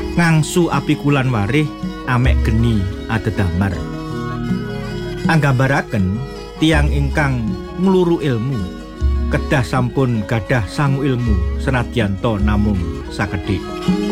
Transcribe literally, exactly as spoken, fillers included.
ngangsu api kulan warih amek geni adedamar. Anggambaraken tiang ingkang ngluru ilmu kedah sampun gadah sangu ilmu senadyan to namung sakedhik.